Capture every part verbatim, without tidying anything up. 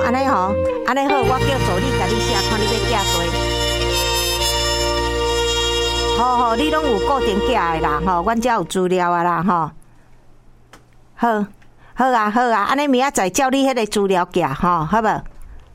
安尼吼，安尼好，我叫助理甲你写，看你要寄多。好好，你拢有固定寄的啦，吼，阮遮有资料啊啦，吼。好，好啊，好啊，安尼明仔载照你迄个资料寄，吼，好无？哦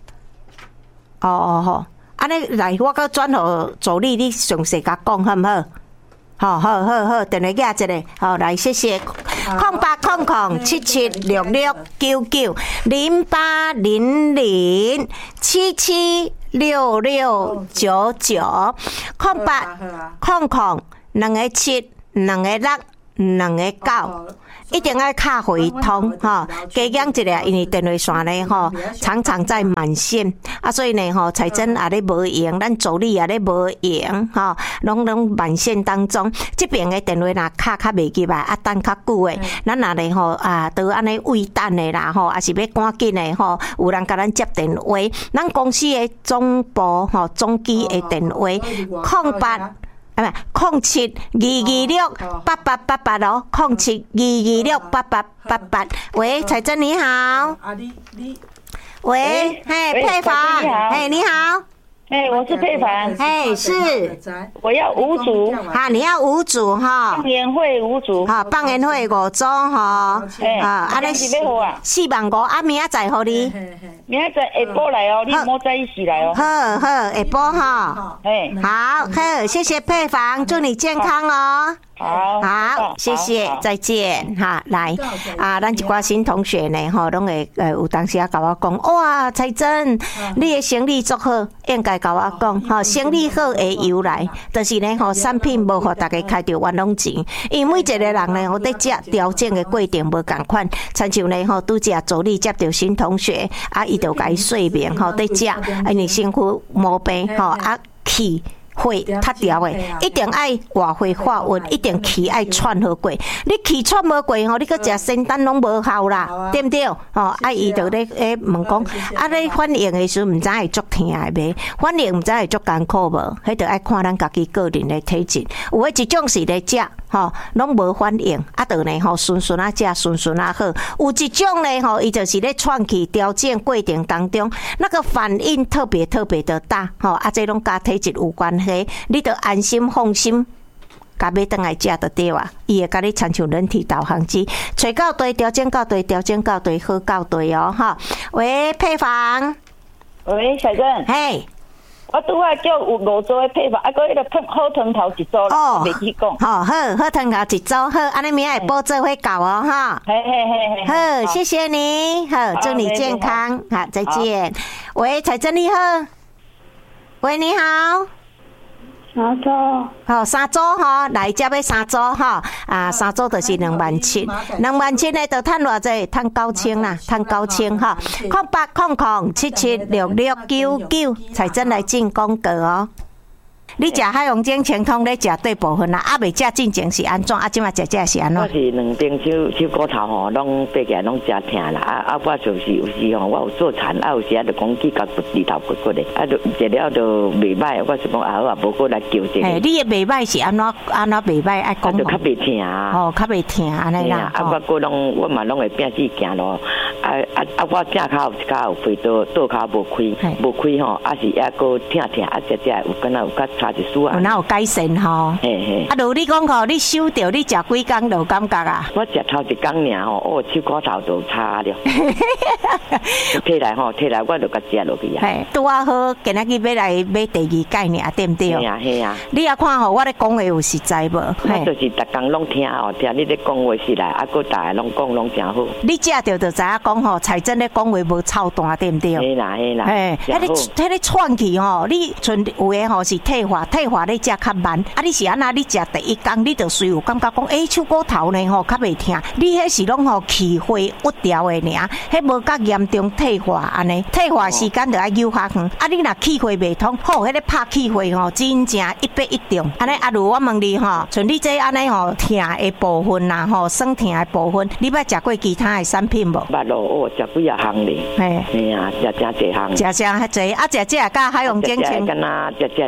哦吼，安尼来，我搁转互助理，你详细甲讲好毋好？好好好好，电话寄一个，好来，谢谢。空八空空七七六六九九零八零零七七六六九九，空八空空两个七两个六两个九。一定要卡回通哈，加养一下，因为电话线呢吼常常在满线啊，所以呢吼财政也咧无用，咱助理也咧无用哈，拢拢满线当中，这边的电话若卡较袂入来，啊等较久的，咱若咧吼啊，都安尼畏等的啦吼，也是要赶紧的吼，有人甲咱接电话，咱公司的总部吼总机的电话空八。啊，空七二二六八八八八哦，空七二二六八八八八。喂，彩珍你好。啊，你你。喂，嘿，佩凡，嘿，你好。 哎，我是佩凡。 哎，是。 我要五组。 好，你要五组哈。 放烟会五组。 好，放烟会五组哈。 哎，啊，安尼是要好啊。 四万五，啊，明仔载互你。 明仔载下晡来哦，你莫在一起来哦。 好好，下晡哈。哎，好，好，谢谢佩凡，祝你健康哦。 好， 好，谢谢，再见哈。来啊，咱一寡新同学呢，吼，拢会呃有当时啊甲我讲，哇，彩珍，你的生理足好，应该甲我讲，吼，生理好的由来，就是呢，吼，产品无互大家开着冤枉钱，因为每一个人呢，吼，伫食调整的过程无共款，亲像呢，吼，拄则助理接到新同学，啊，伊就甲伊说明，吼，伫食，因为身躯毛病，吼，啊，气。血塌掉的，一定爱活血化温，一定气爱喘好过。你气喘无过吼，你搁食仙丹拢无效啦，对不对？吼，啊，伊就咧诶问讲，啊，你反应的时候毋知会足疼的袂？反应毋知会足艰苦无？迄着爱看咱家己个人的体质。有诶一种是咧食，吼，拢无反应，啊，着呢吼顺顺啊食，顺顺啊好。有一种呢吼，伊就是咧喘气调整过程当中，那个反应特别特别的大，吼，啊，这拢甲体质有关。你得安心放心，甲买倒来食就对啊。伊会甲你参像人体导航机，找到对，调整到对，调整到对，好到对哦哈。喂，配方。 喂，小珍。 嘿。 我拄仔叫有五组的配方，啊，搁迄个好汤头一组啦，袂去讲。 好，好，好汤头一组，好，安尼明仔下晡做伙到哦哈。 嘿嘿嘿嘿。好，谢谢你，好，祝你健康，好，再见。喂，彩珍你好。喂，你好。 三组， 好，三组吼，来接要三组吼，啊，三组就是两万七，两万七呢，就赚偌济，赚九千啦，赚九千吼，空八空空七七六六九九，才真来进广告哦。你食海洋精清通咧食对部分啦，啊未食进前是安怎？啊，即马食食是安怎？ 我是两边手手骨头吼，拢爬起来拢真疼啦。啊啊，我就是有时吼，我有做残，啊有时啊就讲去甲骨头骨骨的，啊就食了就袂歹。我是讲啊好啊，无过来纠正。诶， 你的袂歹是安怎安怎袂歹？爱讲。 就较袂疼啊。 哦，较袂疼安尼啦。 啊，我过拢我嘛拢会拼死行咯。啊啊啊！我正骹有一骹有飞倒倒骹无开，无开吼，啊是还佫疼疼，啊食食有敢若有较差一丝啊。 有哪有改善吼？ 嘿嘿。啊， 如你讲吼，你收着你食几工就感觉啊？ 我食头一工尔吼，哦，手骨头就差了。摕来吼，摕来我就甲食落去啊。 嘿，拄啊好，今仔日要来买第二概念，对不对？ 嘿啊嘿啊。 你也看吼，我咧讲话有实在无？ 我就是逐工拢听哦，听你咧讲话是来，啊，佫大家拢讲拢真好。 你食着就知影讲吼，彩珍咧讲话无操蛋，对不对？ 嘿啦嘿啦。 嘿，迄个迄个喘气吼，你像有诶吼是退化，退化你食较慢。啊，你是安那？你食第一工，你就随有感觉讲，诶、欸，手骨头呢吼较袂疼。你迄是拢吼气血郁调诶尔，迄无甲严重退化安尼。退化时间就爱休较远。啊，你若气血袂通，好，迄个拍气血吼，真正一百一中。安尼啊，如我问你吼，像你这安尼吼疼诶部分啦，吼酸疼诶部分，你捌食过其他诶产品无？ 捌咯，哦，食几啊项咧。嘿，嘿啊，食真侪项。 食真较侪，啊，食这甲海洋精清。 敢若食食咧吼，都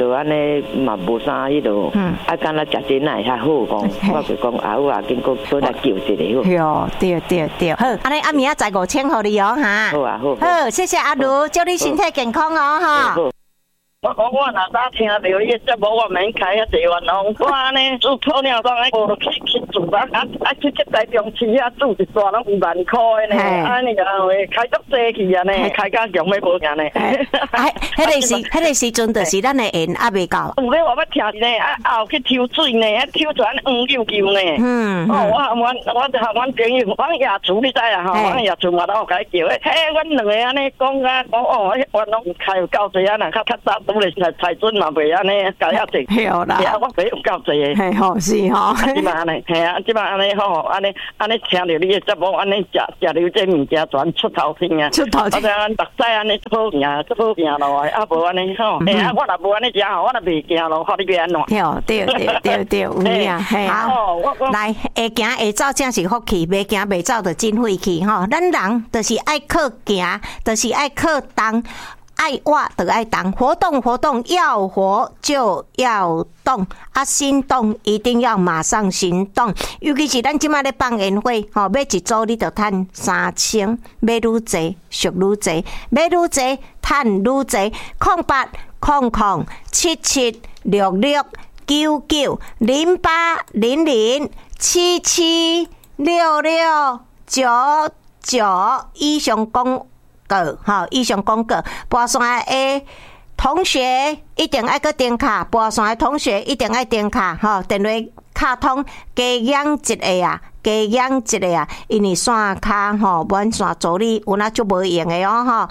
就安尼嘛无啥迄落，啊，敢若食真奶较好讲，我就讲啊，有啊，经过过来叫一个好。 哟，对对对，好，安尼啊明仔载五千互你哦哈。 好啊好。 好，谢谢阿如，祝你身体健康哦哈。 我讲我若早听到你个节目，我免开遐济冤枉。我安尼做鸵鸟状诶，无去去做啊，啊啊去去台中市啊，做一段拢有万块诶呢。安尼个话开足济去啊呢，开甲强要无赢呢。 哎，迄个时，迄个时阵就是咱诶缘还未够。 有咧我要听呢，啊后去抽水呢，啊抽出来黄溜溜呢。嗯。哦，我我我就阮朋友王爷厝你知啊吼，王爷厝我都有甲伊叫诶。嘿，阮两个安尼讲啊，讲哦，我拢开有够济啊，若较较早。我咧财准嘛袂安尼，搞遐济，系啦，我袂有够济诶， 系吼是吼， 即摆安尼，系啊，即摆安尼吼，安尼安尼听着你诶节目，安尼食食了这物件全出头天啊， 出头天， 我咱目屎安尼好行，好行落来，啊无安尼吼，系啊，我若无安尼食吼，我若袂行咯，看你要安怎？ 哟，对对对对，有影，嘿好，来会行会走正是福气，袂行袂走就真晦气吼。咱人就是爱靠行，就是爱靠动。爱活就爱动，活动活动，要活就要动啊！心动一定要马上行动，尤其是咱即马咧办宴会，吼，买一组你就趁三千，买愈济俗愈济，买愈济趁愈济。空八空空七七六六九九零八零零七七六六九九以上讲。个吼，以上讲过，跋山的同学一定爱个点卡，跋山的同学一定爱点卡，吼，电话卡通加养一个啊，加养一个啊，因为线卡吼满线助理有那就无用的哦，吼。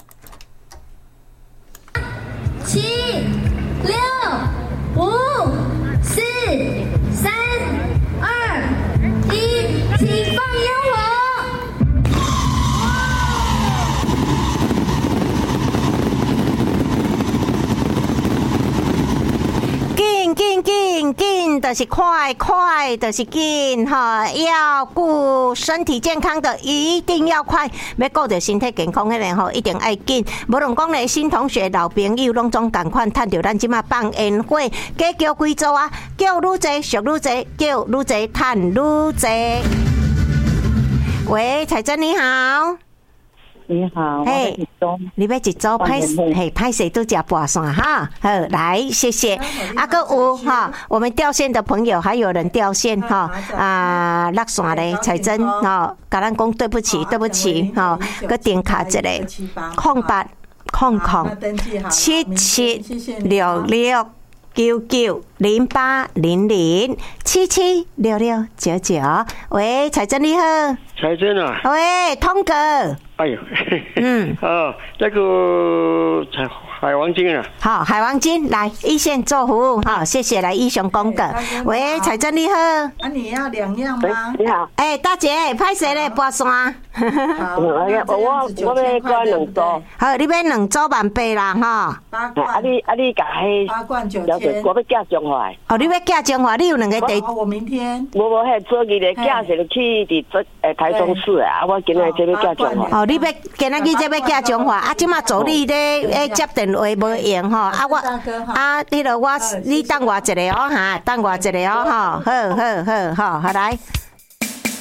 七六五四三二一，请放烟火。 紧紧紧紧，就是快快，就是紧哈！要顾身体健康的，一定要快。要顾着身体健康的人吼，一定爱紧。无论讲咧，新同学、老朋友，拢总共款，趁着咱即马办宴会，加叫几组啊？叫愈济，俗愈济，叫愈济，趁愈济。喂，彩珍你好。 你好，嘿， 你要一组歹嘿歹势都食跋山哈，好来谢谢。啊，个有哈，我们掉线的朋友还有人掉线哈啊，落线咧彩珍哈，甲咱讲对不起对不起哈，个点卡一个空八空空七七六六九九零八零零七七六六九九。喂，彩珍你好。 彩珍啊。 喂，通哥。 哎呦，嗯，哦，那个海海王金啊， 好，海王金来一线做服务，好，谢谢来英雄公的。喂，彩珍你好， 啊，你要两样吗？ 你好， 哎，大姐，拍谁嘞？跋山。 好，我我要关两组。 好，你买两组万八啦，哈。 八罐。 啊你啊你甲迄八罐九千。 我要寄中华。 哦，你要寄中华，你有两个地。 我明天。 无无，迄做伊咧寄是去伫这诶台中市啊，我今日这要寄中华。 哦，你要今仔日这要寄中华，啊，即马助理咧诶接电话无用吼，啊我啊，迄个我你等我一个哦哈，等我一个哦哈，好好好好，好来。